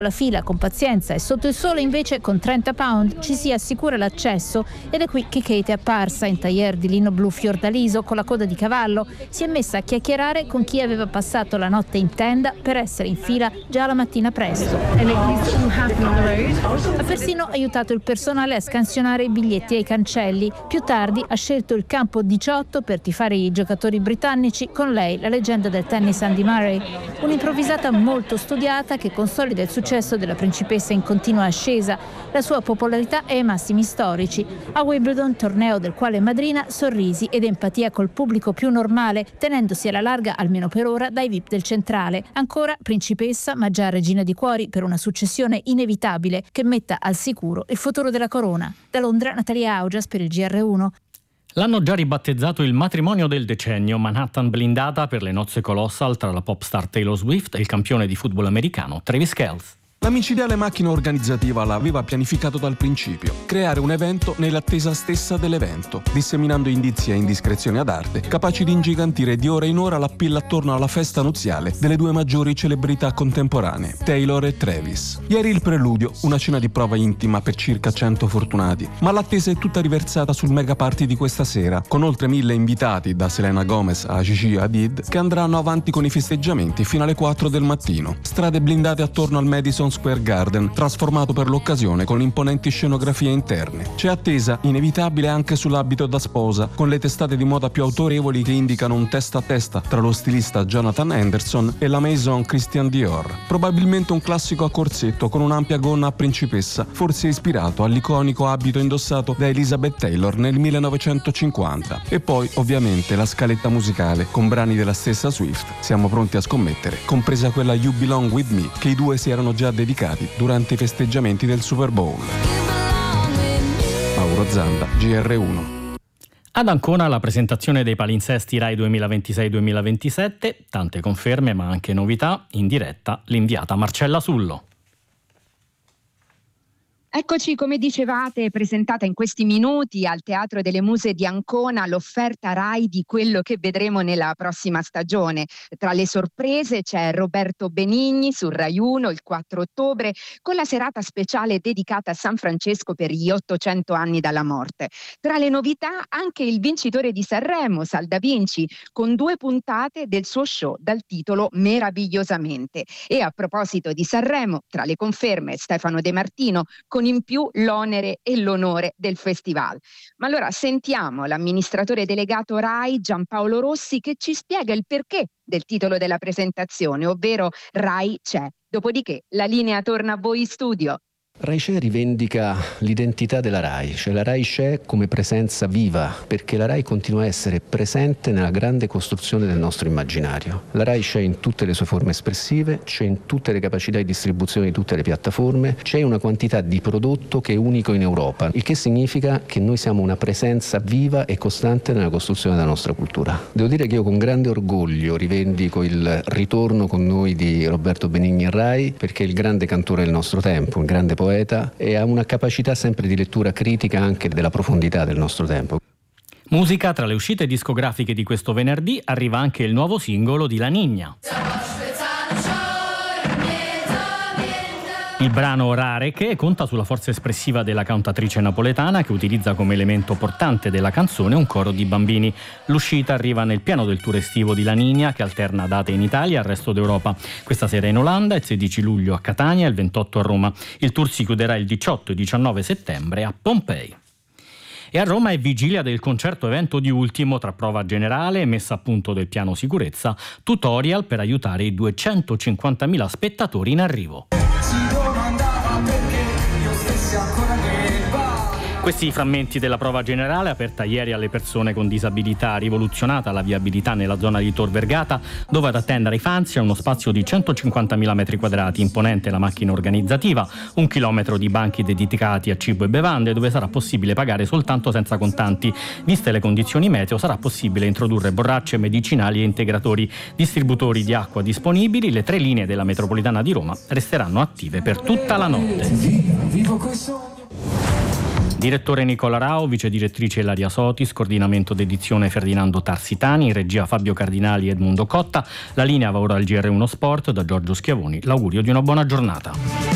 La fila con pazienza e sotto il sole invece con 30 pound ci si assicura l'accesso ed è qui che Kate è apparsa in tailleur di lino blu fiordaliso con la coda di cavallo. Si è messa a chiacchierare con chi aveva passato la notte in tenda per essere in fila già la mattina presto. Ha persino aiutato il personale a scansionare i biglietti ai cancelli. Più tardi ha scelto il campo 18 per tifare i giocatori britannici, con lei la leggenda del tennis Andy Murray. Un'improvvisata molto studiata che consolida il successo della principessa in continua ascesa. La sua popolarità è ai massimi storici. A Wimbledon, torneo del quale è madrina, sorrisi ed empatia col pubblico più normale, tenendosi alla larga, almeno per ora, dai VIP del centrale. Ancora principessa, ma già regina di cuori per una successione inevitabile che metta al sicuro il futuro della corona. Da Londra, Natalia Augias per il GR1. L'hanno già ribattezzato il matrimonio del decennio, Manhattan blindata per le nozze colossal tra la pop star Taylor Swift e il campione di football americano Travis Kelce. La micidiale macchina organizzativa l'aveva pianificato dal principio: creare un evento nell'attesa stessa dell'evento, disseminando indizi e indiscrezioni ad arte, capaci di ingigantire di ora in ora l'appilla attorno alla festa nuziale delle due maggiori celebrità contemporanee, Taylor e Travis. Ieri il preludio, una cena di prova intima per circa 100 fortunati, ma l'attesa è tutta riversata sul mega party di questa sera, con oltre 1000 invitati, da Selena Gomez a Gigi Hadid, che andranno avanti con i festeggiamenti fino alle 4 del mattino. Strade blindate attorno al Madison Square Garden, trasformato per l'occasione con imponenti scenografie interne. C'è attesa inevitabile anche sull'abito da sposa, con le testate di moda più autorevoli che indicano un testa a testa tra lo stilista Jonathan Anderson e la Maison Christian Dior. Probabilmente un classico a corsetto con un'ampia gonna a principessa, forse ispirato all'iconico abito indossato da Elizabeth Taylor nel 1950. E poi, ovviamente, la scaletta musicale con brani della stessa Swift. Siamo pronti a scommettere, compresa quella You Belong With Me, che i due si erano già dedicati durante i festeggiamenti del Super Bowl. Mauro Zanda, GR1. Ad Ancona la presentazione dei palinsesti Rai 2026-2027, tante conferme ma anche novità, in diretta l'inviata Marcella Sullo. Eccoci, come dicevate, presentata in questi minuti al Teatro delle Muse di Ancona l'offerta Rai di quello che vedremo nella prossima stagione. Tra le sorprese c'è Roberto Benigni su Rai 1 il 4 ottobre con la serata speciale dedicata a San Francesco per gli 800 anni dalla morte. Tra le novità anche il vincitore di Sanremo, Sal Da Vinci, con 2 puntate del suo show dal titolo Meravigliosamente. E a proposito di Sanremo, tra le conferme Stefano De Martino con in più l'onere e l'onore del festival. Ma allora sentiamo l'amministratore delegato Rai Giampaolo Rossi che ci spiega il perché del titolo della presentazione, ovvero Rai c'è. Dopodiché la linea torna a voi in studio. Rai C'è rivendica l'identità della Rai, cioè la Rai c'è come presenza viva, perché la Rai continua a essere presente nella grande costruzione del nostro immaginario. La Rai c'è in tutte le sue forme espressive, c'è in tutte le capacità di distribuzione di tutte le piattaforme, c'è una quantità di prodotto che è unico in Europa, il che significa che noi siamo una presenza viva e costante nella costruzione della nostra cultura. Devo dire che io con grande orgoglio rivendico il ritorno con noi di Roberto Benigni in Rai, perché è il grande cantore del nostro tempo, un grande poeta, e ha una capacità sempre di lettura critica anche della profondità del nostro tempo. Musica, tra le uscite discografiche di questo venerdì arriva anche il nuovo singolo di La Niña. Il brano Rare, che conta sulla forza espressiva della cantatrice napoletana, che utilizza come elemento portante della canzone un coro di bambini. L'uscita arriva nel piano del tour estivo di La Niña, che alterna date in Italia e al resto d'Europa. Questa sera in Olanda, il 16 luglio a Catania e il 28 a Roma. Il tour si chiuderà il 18 e 19 settembre a Pompei. E a Roma è vigilia del concerto evento di Ultimo, tra prova generale e messa a punto del piano sicurezza, tutorial per aiutare i 250.000 spettatori in arrivo. Questi frammenti della prova generale, aperta ieri alle persone con disabilità, rivoluzionata la viabilità nella zona di Tor Vergata, dove ad attendere i fans c'è uno spazio di 150.000 metri quadrati, imponente la macchina organizzativa, 1 chilometro di banchi dedicati a cibo e bevande, dove sarà possibile pagare soltanto senza contanti. Viste le condizioni meteo, sarà possibile introdurre borracce, medicinali e integratori. Distributori di acqua disponibili, le 3 linee della metropolitana di Roma resteranno attive per tutta la notte. Direttore Nicola Rao, vice direttrice Ilaria Sotis, coordinamento d'edizione Ferdinando Tarsitani, regia Fabio Cardinali e Edmundo Cotta. La linea va ora al GR1 Sport da Giorgio Schiavoni. L'augurio di una buona giornata.